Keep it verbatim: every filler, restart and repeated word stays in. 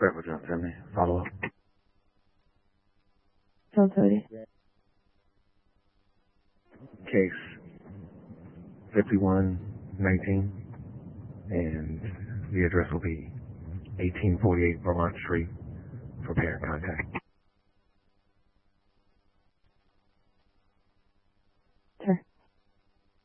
Beverly Jones, Emily. Follow up. Jones Cody. Case fifty-one nineteen, and the address will be eighteen forty-eight Vermont Street for parent contact.